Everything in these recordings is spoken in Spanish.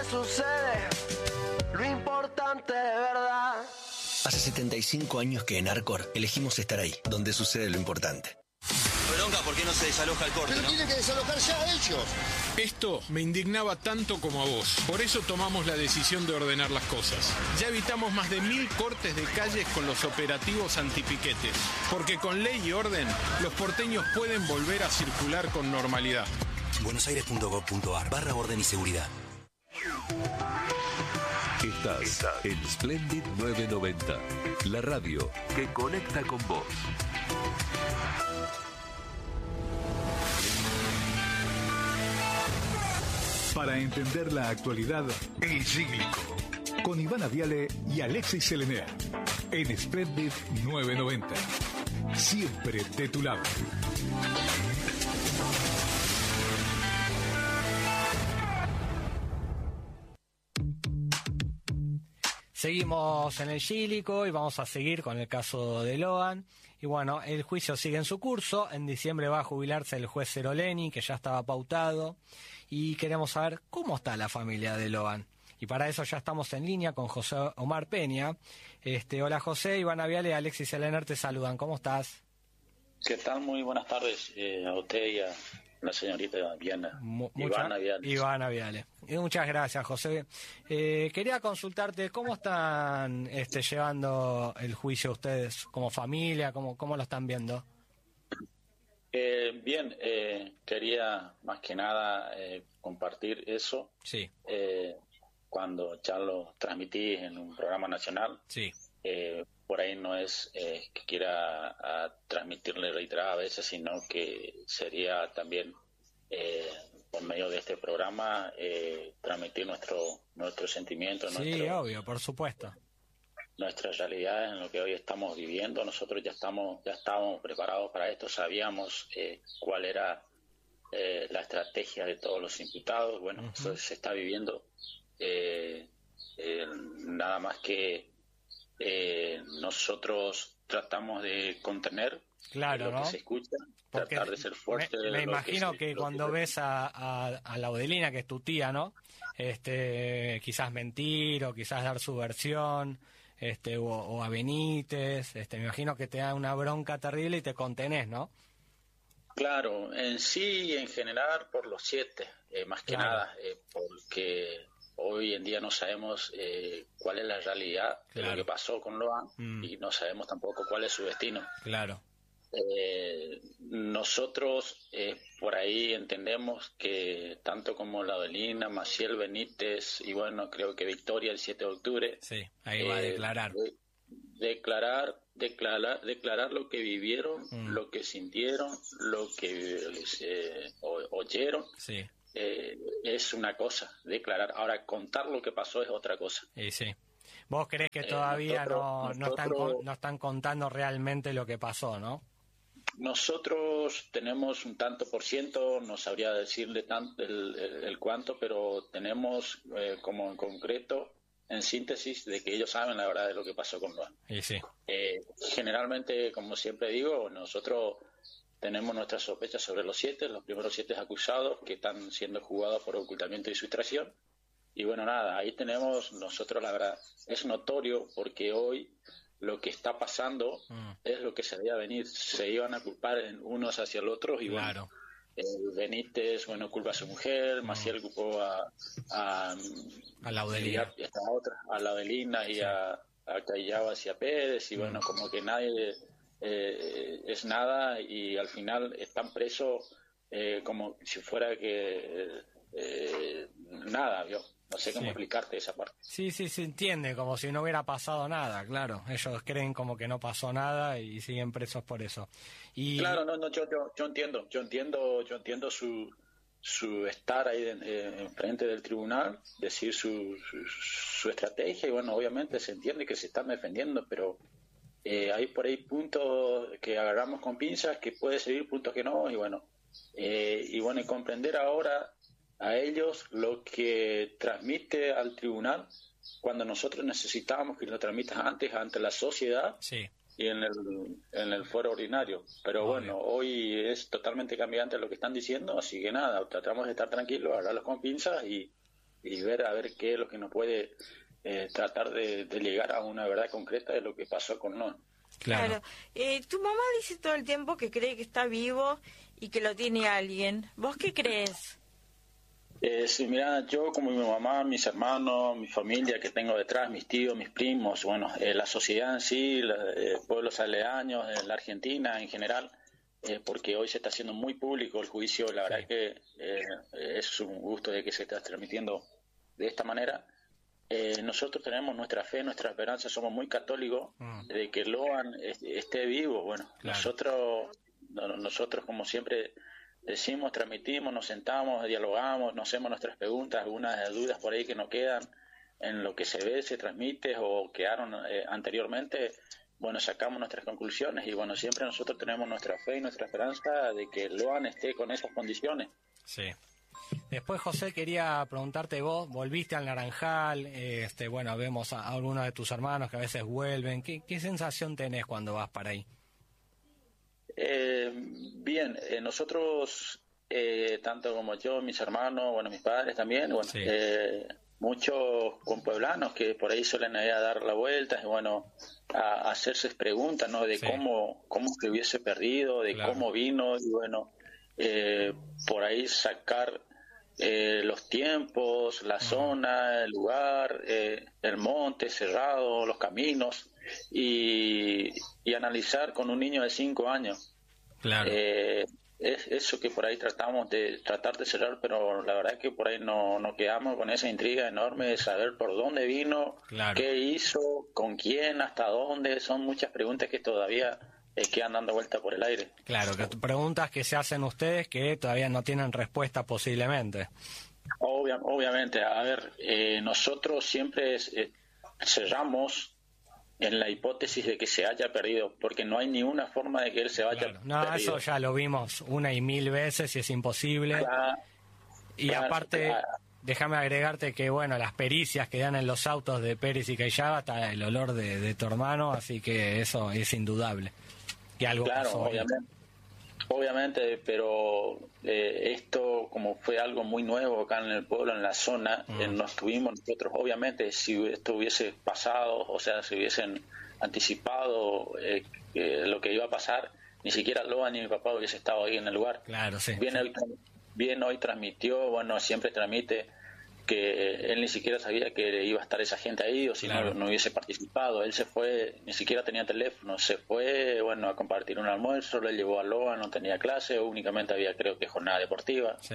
sucede, lo importante de verdad. Hace 75 años que en Arcor elegimos estar ahí, donde sucede lo importante. Bronca, ¿por qué no se desaloja el corte? Pero tienen que desalojar ya ellos. Esto me indignaba tanto como a vos. Por eso tomamos la decisión de ordenar las cosas. Ya evitamos más de 1000 cortes de calles con los operativos antipiquetes. Porque con ley y orden, los porteños pueden volver a circular con normalidad. buenosaires.gov.ar/orden y seguridad. Estás en Splendid 990, la radio que conecta con vos. Para entender la actualidad, El Cíclico, con Ivana Viale y Alexis Selenea, en Splendid 990. Siempre de tu lado. Seguimos en El Cíclico y vamos a seguir con el caso de Loan. Y bueno, el juicio sigue en su curso. En diciembre va a jubilarse el juez Ceroleni, que ya estaba pautado. Y queremos saber cómo está la familia de Loan. Y para eso ya estamos en línea con José Omar Peña. Hola José, Ivana Viale y Alexis Selener te saludan. ¿Cómo estás? ¿Qué tal? Muy buenas tardes a usted y a la señorita Viana. Ivana Viale. Ivana Viale. Muchas gracias, José. Quería consultarte, ¿cómo están llevando el juicio ustedes como familia? ¿Cómo lo están viendo? Bien, quería más que nada compartir eso. Sí. Cuando ya lo transmití en un programa nacional. Sí. Por ahí no es que quiera transmitirle reiteradas veces, sino que sería también por medio de este programa transmitir nuestro sentimiento, sí, obvio, por supuesto, nuestra realidad en lo que hoy estamos viviendo. Nosotros ya estábamos preparados para esto, sabíamos cuál era la estrategia de todos los imputados. Bueno, eso se está viviendo, nada más que nosotros tratamos de contener lo que se escucha, porque tratar de ser fuerte. Me imagino que cuando ves a Laudelina, que es tu tía, ¿no? Quizás mentir o quizás dar su versión, o a Benítez, me imagino que te da una bronca terrible y te contenés, ¿no? Claro, en sí, en general, por los 7, más que nada, porque hoy en día no sabemos cuál es la realidad de lo que pasó con Loan y no sabemos tampoco cuál es su destino. Claro. Nosotros por ahí entendemos que tanto como Laudelina, Maciel, Benítez y bueno, creo que Victoria el 7 de octubre. Sí, ahí va a declarar. Declarar lo que vivieron, lo que sintieron, lo que oyeron. Sí. Es una cosa, declarar. Ahora, contar lo que pasó es otra cosa. Sí. ¿Vos creés que todavía no están contando realmente lo que pasó, no? Nosotros tenemos un tanto por ciento, no sabría decirle el cuánto, pero tenemos como en concreto, en síntesis, de que ellos saben la verdad de lo que pasó con Loan. Sí. Generalmente, como siempre digo, nosotros tenemos nuestras sospechas sobre los primeros 7 acusados que están siendo juzgados por ocultamiento y sustracción. Y bueno, nada, ahí tenemos nosotros, la verdad, es notorio porque hoy lo que está pasando es lo que se veía venir. Se iban a culpar unos hacia el otro y claro. Bueno, Benítez, culpa a su mujer, Maciel culpó a Laudelina. Y esta otra, a Laudelina y a Callabas y a Pérez y bueno, como que nadie es nada y al final están presos como si fuera que nada, ¿vio? No sé cómo explicarte esa parte. Sí, se entiende, como si no hubiera pasado nada, claro. Ellos creen como que no pasó nada y siguen presos por eso. Y... Claro, yo entiendo su estar ahí en frente del tribunal, decir su estrategia y bueno, obviamente se entiende que se están defendiendo, pero hay por ahí puntos que agarramos con pinzas, que puede seguir, puntos que no, y bueno, y comprender ahora a ellos lo que transmite al tribunal cuando nosotros necesitábamos que lo transmitan antes ante la sociedad y en el foro ordinario. Pero bueno, hoy es totalmente cambiante lo que están diciendo, así que nada, tratamos de estar tranquilos, agarrarlos con pinzas y y ver a ver qué es lo que nos puede tratar de llegar a una verdad concreta de lo que pasó con Loan. Claro. Tu mamá dice todo el tiempo que cree que está vivo y que lo tiene alguien. ¿Vos qué crees? Sí, mira, yo como mi mamá, mis hermanos, mi familia que tengo detrás, mis tíos, mis primos, bueno, la sociedad en sí, pueblos aledaños, la Argentina en general, porque hoy se está haciendo muy público el juicio, la verdad que es un gusto de que se está transmitiendo de esta manera. Nosotros tenemos nuestra fe, nuestra esperanza, somos muy católicos de que Loan esté vivo. Bueno, nosotros como siempre decimos, transmitimos, nos sentamos, dialogamos, nos hacemos nuestras preguntas, algunas dudas por ahí que nos quedan en lo que se ve, se transmite o quedaron anteriormente. Bueno, sacamos nuestras conclusiones y bueno, siempre nosotros tenemos nuestra fe y nuestra esperanza de que Loan esté con esas condiciones. Sí. Después, José, quería preguntarte vos, volviste al Naranjal, bueno, vemos a algunos de tus hermanos que a veces vuelven. ¿Qué sensación tenés cuando vas para ahí? Bien, nosotros, tanto como yo, mis hermanos, bueno, mis padres también, bueno, sí. Muchos compueblanos que por ahí suelen ir a dar la vuelta y bueno, a hacerse preguntas, ¿no? De cómo se hubiese perdido, de cómo vino y bueno, por ahí sacar los tiempos, la zona, el lugar, el monte cerrado, los caminos y analizar con un niño de 5 años. Claro. Es eso que por ahí tratamos de cerrar, pero la verdad es que por ahí no quedamos con esa intriga enorme de saber por dónde vino, qué hizo, con quién, hasta dónde. Son muchas preguntas que todavía quedan dando vuelta por el aire. Claro, que preguntas que se hacen ustedes que todavía no tienen respuesta posiblemente. Obviamente, a ver, nosotros siempre cerramos en la hipótesis de que se haya perdido, porque no hay ni una forma de que él se vaya perdido. Eso ya lo vimos 1 y 1000 veces y es imposible. Y aparte, déjame agregarte que, bueno, las pericias que dan en los autos de Pérez y Cayaba, está el olor de tu hermano, así que eso es indudable. Que algo pasó obviamente, pero esto como fue algo muy nuevo acá en el pueblo, en la zona, no estuvimos nosotros. Obviamente, si esto hubiese pasado, o sea, si hubiesen anticipado lo que iba a pasar, ni siquiera Loan ni mi papá hubiese estado ahí en el lugar. Claro, sí. Bien hoy transmitió, bueno, siempre transmite que él ni siquiera sabía que iba a estar esa gente ahí, o si no hubiese participado. Él se fue, ni siquiera tenía teléfono, se fue, bueno, a compartir un almuerzo, le llevó a Loa, no tenía clase, únicamente había, creo que, jornada deportiva. Sí.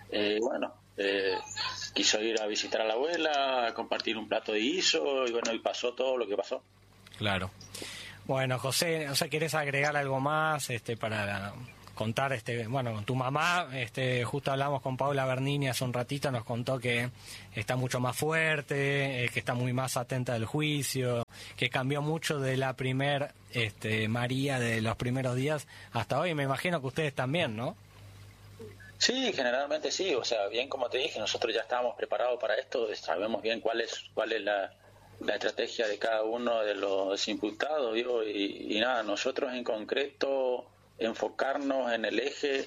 Quiso ir a visitar a la abuela, a compartir un plato de guiso, y bueno, y pasó todo lo que pasó. Claro. Bueno, José, o sea, ¿querés agregar algo más para contar? Bueno, tu mamá, justo hablamos con Paula Bernini hace un ratito, nos contó que está mucho más fuerte, que está muy más atenta del juicio, que cambió mucho de la primer María de los primeros días hasta hoy. Me imagino que ustedes también, ¿no? Sí, generalmente sí. O sea, bien como te dije, nosotros ya estábamos preparados para esto, sabemos bien cuál es la estrategia de cada uno de los imputados, digo, y nada, nosotros en concreto enfocarnos en el eje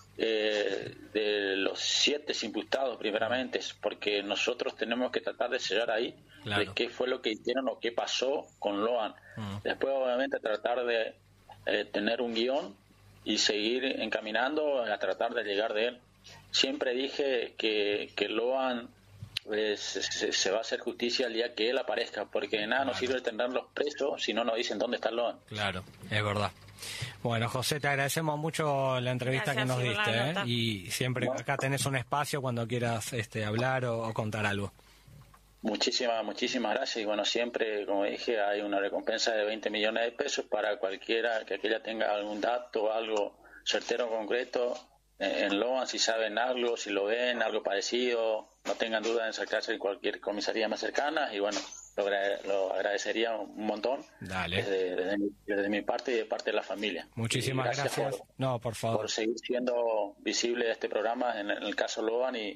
de los 7 imputados primeramente, porque nosotros tenemos que tratar de sellar ahí de qué fue lo que hicieron o qué pasó con Loan. Después obviamente tratar de tener un guión y seguir encaminando a tratar de llegar de él. Siempre dije que Loan se va a hacer justicia el día que él aparezca, porque nada nos sirve tenerlos presos si no nos dicen dónde está Loan. Claro, es verdad. Bueno, José, te agradecemos mucho la entrevista que nos diste, y siempre acá tenés un espacio cuando quieras hablar o contar algo. Muchísimas gracias, y bueno, siempre, como dije, hay una recompensa de 20 millones de pesos para cualquiera que aquella tenga algún dato, algo certero, concreto en Loan, si saben algo, si lo ven, algo parecido, no tengan duda en acercarse en cualquier comisaría más cercana, y bueno, lo agradecería un montón. Dale. Desde mi parte y de parte de la familia. Muchísimas gracias. Por favor. Por seguir siendo visible este programa en el caso Loan y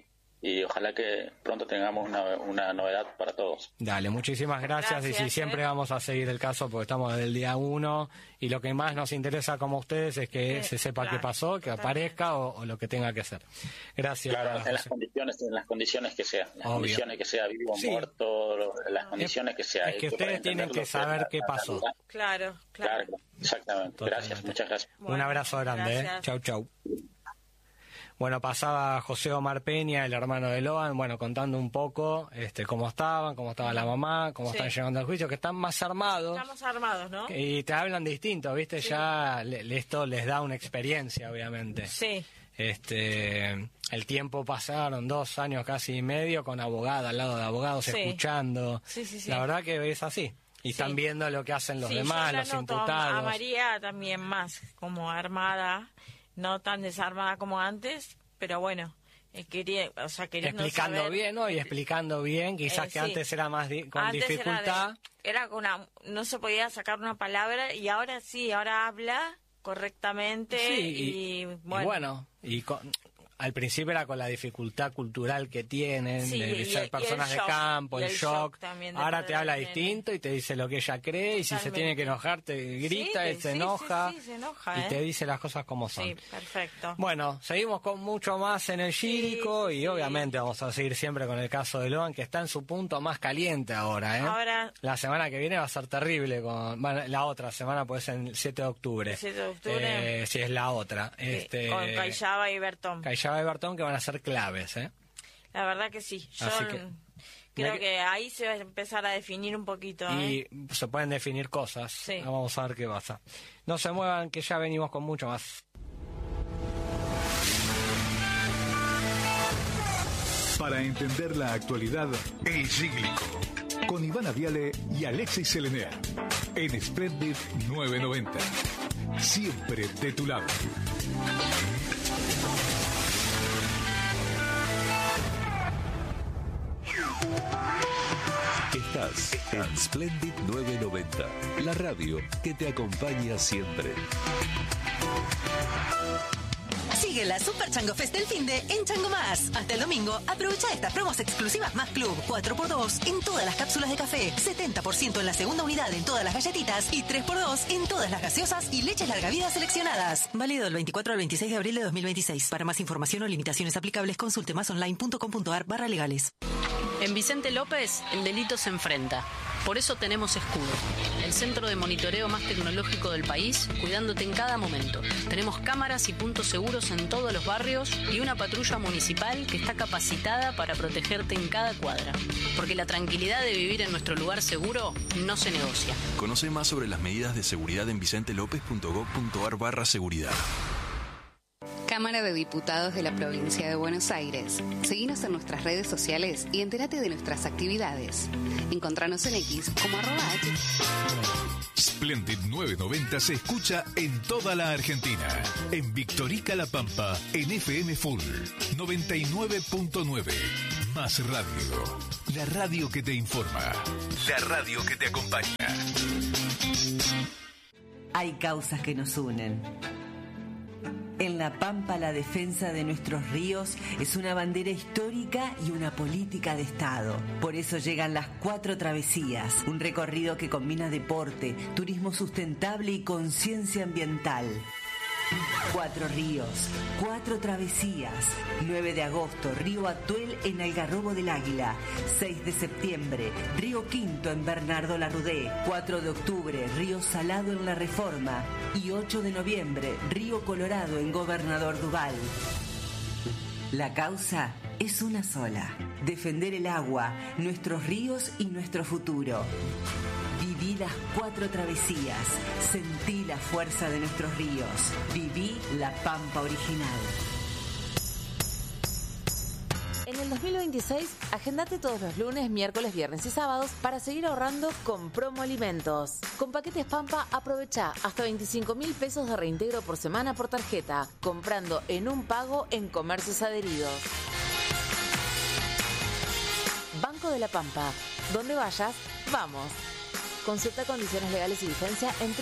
y ojalá que pronto tengamos una novedad para todos. Dale, muchísimas gracias. Y sí, siempre vamos a seguir el caso porque estamos desde el día 1 y lo que más nos interesa como ustedes es que se sepa qué pasó, que aparezca o lo que tenga que ser. Gracias. Claro, en las condiciones que sea, condiciones que sea vivo, muerto, las condiciones que sea. Es que ustedes tienen que saber qué pasó. Claro. Exactamente. Totalmente. Gracias, muchas gracias. Un abrazo grande. Chau. Bueno, pasaba José Omar Peña, el hermano de Loan, contando un poco cómo estaba la mamá, cómo están llegando al juicio, que están más armados. Estamos armados, ¿no? Y te hablan distinto, ¿viste? Sí. Ya esto les da una experiencia, obviamente. Sí. El tiempo pasaron 2 años casi y medio con abogada, al lado de abogados, escuchando. Sí. La verdad que es así. Y están viendo lo que hacen los demás, los imputados. A María también más como armada, no tan desarmada como antes, pero bueno, queriendo explicando saber, bien, ¿no? Y explicando bien, quizás que antes era más con antes dificultad. Era no se podía sacar una palabra y ahora sí, ahora habla correctamente al principio era con la dificultad cultural que tienen, de ser personas de campo, el shock. Ahora te habla distinto y te dice lo que ella cree, y si se tiene que enojar, te grita, él se enoja, y te dice las cosas como son. Sí, perfecto. Bueno, seguimos con mucho más en el Gírico y obviamente vamos a seguir siempre con el caso de Loan, que está en su punto más caliente ahora. La semana que viene va a ser terrible, la otra semana puede ser el 7 de octubre. 7 de octubre. Si es la otra. Con Cayaba y Bertón. Y Bertón, que van a ser claves, La verdad que sí. Yo creo que ahí se va a empezar a definir un poquito. Y se pueden definir cosas. Vamos a ver qué pasa. No se muevan, que ya venimos con mucho más. Para entender la actualidad, El Cíclico, con Ivana Viale y Alexis Selener, en Splendid 990. Siempre de tu lado. Estás en Splendid 990, la radio que te acompaña siempre. Sigue la Super Chango Fest del finde en Chango Más. Hasta el domingo, aprovecha estas promos exclusivas Más Club. 4x2 en todas las cápsulas de café, 70% en la segunda unidad en todas las galletitas y 3x2 en todas las gaseosas y leches larga vida seleccionadas. Válido del 24 al 26 de abril de 2026. Para más información o limitaciones aplicables, consulte másonline.com.ar/legales. En Vicente López, el delito se enfrenta. Por eso tenemos Escudo, el centro de monitoreo más tecnológico del país, cuidándote en cada momento. Tenemos cámaras y puntos seguros en todos los barrios y una patrulla municipal que está capacitada para protegerte en cada cuadra. Porque la tranquilidad de vivir en nuestro lugar seguro no se negocia. Conoce más sobre las medidas de seguridad en vicentelopez.gov.ar/seguridad. Cámara de Diputados de la Provincia de Buenos Aires. Seguinos en nuestras redes sociales y entérate de nuestras actividades. Encontranos en X como @H. Splendid 990 se escucha en toda la Argentina. En Victorica La Pampa, en FM Full 99.9. Más radio. La radio que te informa. La radio que te acompaña. Hay causas que nos unen. En La Pampa, la defensa de nuestros ríos es una bandera histórica y una política de Estado. Por eso llegan las 4 travesías, un recorrido que combina deporte, turismo sustentable y conciencia ambiental. 4 ríos, 4 travesías. 9 de agosto, Río Atuel en Algarrobo del Águila. 6 de septiembre, Río Quinto en Bernardo Larrudé. 4 de octubre, Río Salado en La Reforma. Y 8 de noviembre, Río Colorado en Gobernador Duval. La causa es una sola: defender el agua, nuestros ríos y nuestro futuro. Viví las 4 travesías, sentí la fuerza de nuestros ríos, viví la Pampa original. En el 2026, agendate todos los lunes, miércoles, viernes y sábados para seguir ahorrando con Promo Alimentos. Con paquetes Pampa, aprovecha hasta 25.000 pesos de reintegro por semana por tarjeta, comprando en un pago en comercios adheridos. Banco de la Pampa. Donde vayas, vamos. Consulta condiciones legales y vigencia en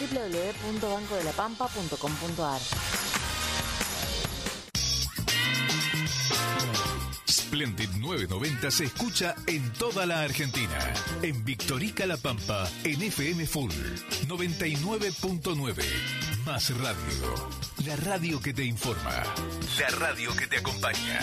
www.bancodelapampa.com.ar. Splendid 990 se escucha en toda la Argentina. En Victorica La Pampa, en FM Full 99.9. Más radio. La radio que te informa. La radio que te acompaña.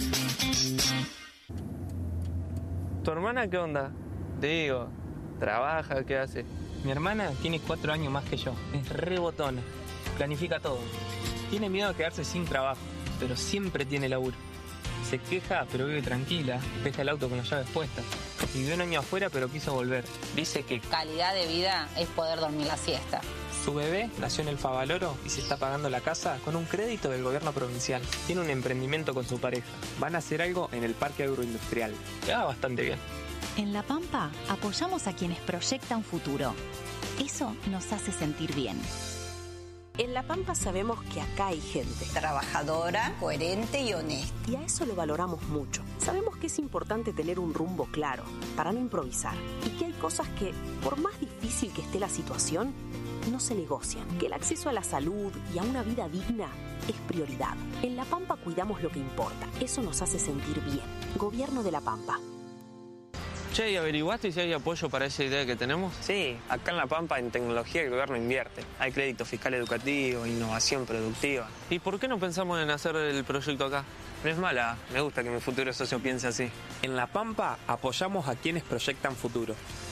¿Tu hermana qué onda? Te digo, ¿trabaja? ¿Qué hace? Mi hermana tiene 4 años más que yo. Es re botona. Planifica todo. Tiene miedo de quedarse sin trabajo, pero siempre tiene laburo. Se queja, pero vive tranquila. Deja el auto con las llaves puestas. Vivió un año afuera, pero quiso volver. Dice que calidad de vida es poder dormir la siesta. Su bebé nació en el Favaloro y se está pagando la casa con un crédito del gobierno provincial. Tiene un emprendimiento con su pareja. Van a hacer algo en el parque agroindustrial. Le va bastante bien. En La Pampa apoyamos a quienes proyectan futuro. Eso nos hace sentir bien. En La Pampa sabemos que acá hay gente trabajadora, coherente y honesta. Y a eso lo valoramos mucho. Sabemos que es importante tener un rumbo claro, para no improvisar. Y que hay cosas que, por más difícil que esté la situación, no se negocian. Que el acceso a la salud y a una vida digna es prioridad. En La Pampa cuidamos lo que importa. Eso nos hace sentir bien. Gobierno de La Pampa. Che, ¿y averiguaste si hay apoyo para esa idea que tenemos? Sí, acá en La Pampa en tecnología el gobierno invierte. Hay crédito fiscal educativo, innovación productiva. ¿Y por qué no pensamos en hacer el proyecto acá? No es mala, me gusta que mi futuro socio piense así. En La Pampa apoyamos a quienes proyectan futuro.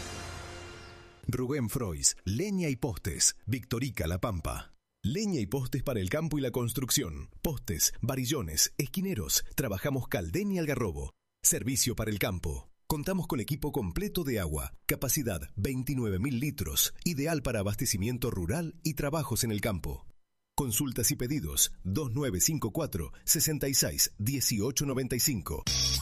Rubén Frois, Leña y Postes, Victorica La Pampa. Leña y postes para el campo y la construcción. Postes, varillones, esquineros. Trabajamos Caldén y Algarrobo. Servicio para el campo. Contamos con equipo completo de agua, capacidad 29.000 litros, ideal para abastecimiento rural y trabajos en el campo. Consultas y pedidos 2954 66 1895.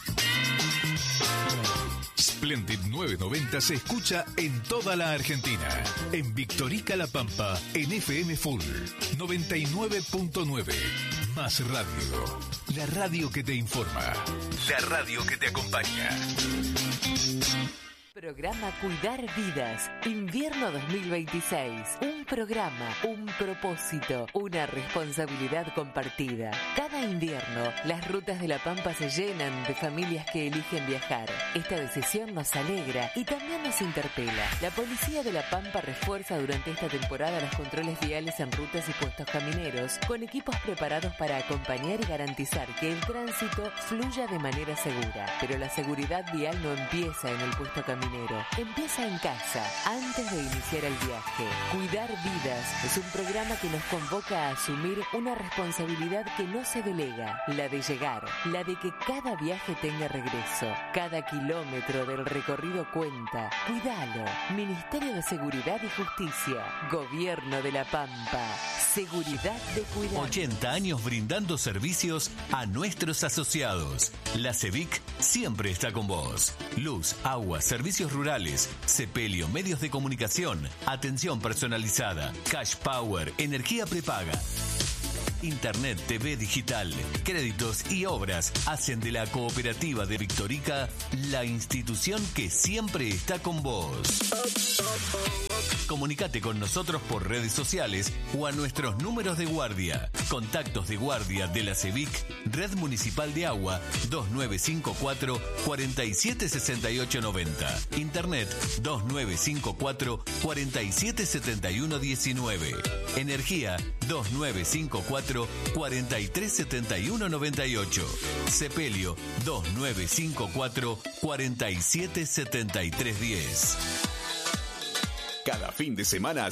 Splendid 990 se escucha en toda la Argentina. En Victorica La Pampa, en FM Full 99.9. Más radio. La radio que te informa. La radio que te acompaña. Programa Cuidar Vidas, Invierno 2026. Un programa, un propósito, una responsabilidad compartida. Cada invierno, las rutas de La Pampa se llenan de familias que eligen viajar. Esta decisión nos alegra y también nos interpela. La Policía de La Pampa refuerza durante esta temporada los controles viales en rutas y puestos camineros, con equipos preparados para acompañar y garantizar que el tránsito fluya de manera segura. Pero la seguridad vial no empieza en el puesto caminero. Empieza en casa, antes de iniciar el viaje. Cuidar Vidas es un programa que nos convoca a asumir una responsabilidad que no se delega, la de llegar, la de que cada viaje tenga regreso. Cada kilómetro del recorrido cuenta. Cuidalo. Ministerio de Seguridad y Justicia. Gobierno de La Pampa. Seguridad de cuidar. 80 años brindando servicios a nuestros asociados. La CEVIC siempre está con vos. Luz, agua, servicios rurales, Sepelio, medios de comunicación, atención personalizada, cash power, energía prepaga. Internet, TV digital, créditos y obras hacen de la cooperativa de Victorica la institución que siempre está con vos. Comunicate con nosotros por redes sociales o a nuestros números de guardia. Contactos de guardia de la CEVIC, Red Municipal de Agua, 2954 476890. Internet 2954 477119. Energía 2954 437198. Sepelio 2954 477310. Cada fin de semana